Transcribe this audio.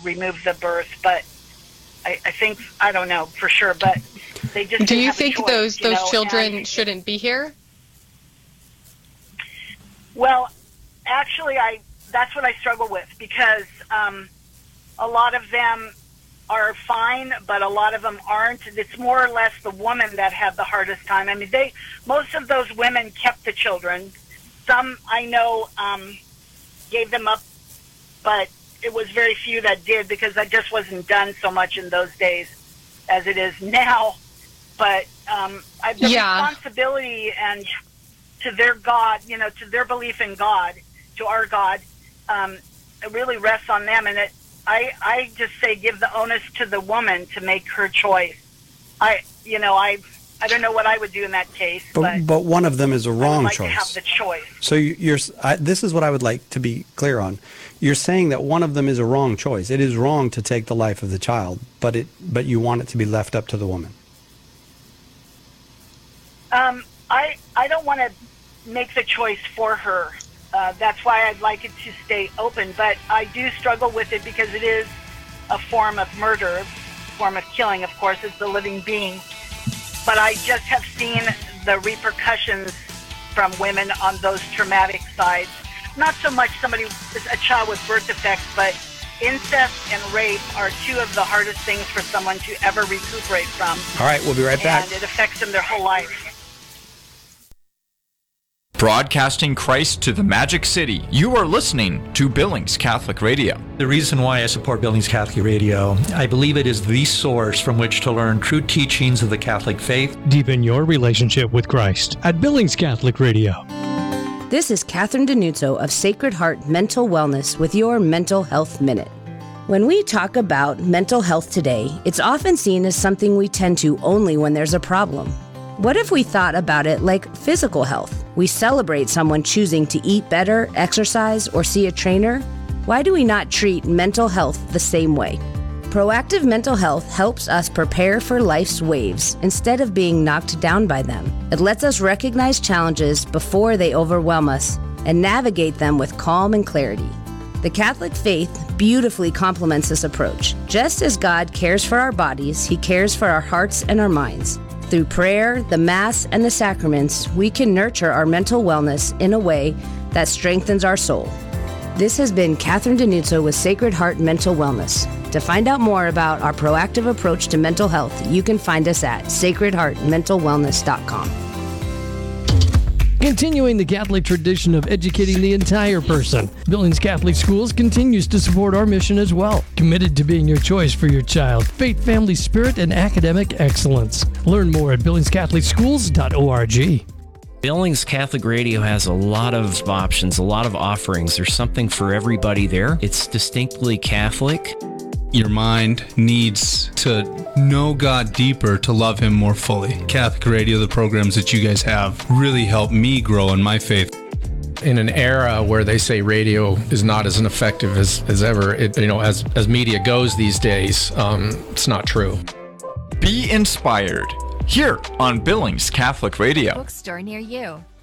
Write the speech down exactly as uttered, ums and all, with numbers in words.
remove the birth, but I, I think, I don't know for sure, but they just Do you have think choice, those you those know, children and, shouldn't be here? Well, actually, I that's what I struggle with, because um, a lot of them are fine, but a lot of them aren't. It's more or less the women that have the hardest time. I mean, they most of those women kept the children. Some I know um, gave them up, but it was very few that did, because that just wasn't done so much in those days as it is now. But um, I, the Yeah. responsibility and to their God, you know, to their belief in God, to our God, um, it really rests on them. And it, I, I just say give the onus to the woman to make her choice. I, you know, I, I don't know what I would do in that case, But, but, but one of them is a I would wrong like choice. to have the choice. So you- you're, I, this is what I would like to be clear on. You're saying that one of them is a wrong choice. It is wrong to take the life of the child, but it, but you want it to be left up to the woman. Um, I, I don't want to make the choice for her. Uh, that's why I'd like it to stay open. But I do struggle with it because it is a form of murder, a form of killing, of course. It's a living being. But I just have seen the repercussions from women on those traumatic sides. Not so much somebody, a child with birth defects, but incest and rape are two of the hardest things for someone to ever recuperate from. All right, we'll be right back. And it affects them their whole life. Broadcasting Christ to the Magic City, you are listening to Billings Catholic Radio. The reason why I support Billings Catholic Radio, I believe it is the source from which to learn true teachings of the Catholic faith. Deepen your relationship with Christ at Billings Catholic Radio. This is Catherine Denuzzo of Sacred Heart Mental Wellness with your Mental Health Minute. When we talk about mental health today, it's often seen as something we tend to only when there's a problem. What if we thought about it like physical health? We celebrate someone choosing to eat better, exercise, or see a trainer. Why do we not treat mental health the same way? Proactive mental health helps us prepare for life's waves instead of being knocked down by them. It lets us recognize challenges before they overwhelm us and navigate them with calm and clarity. The Catholic faith beautifully complements this approach. Just as God cares for our bodies, He cares for our hearts and our minds. Through prayer, the Mass, and the sacraments, we can nurture our mental wellness in a way that strengthens our soul. This has been Catherine Denuzzo with Sacred Heart Mental Wellness. To find out more about our proactive approach to mental health, you can find us at sacred heart mental wellness dot com. Continuing the Catholic tradition of educating the entire person, Billings Catholic Schools continues to support our mission as well, committed to being your choice for your child, faith, family, spirit, and academic excellence. Learn more at billings catholic schools dot org. Billings Catholic Radio has a lot of options, a lot of offerings. There's something for everybody there. It's distinctly Catholic. Your mind needs to know God deeper to love Him more fully. Catholic Radio, the programs that you guys have, really helped me grow in my faith. In an era where they say radio is not as effective as, as ever, it, you know, as, as media goes these days, um, it's not true. Be inspired here on Billings Catholic Radio. Bookstore near you.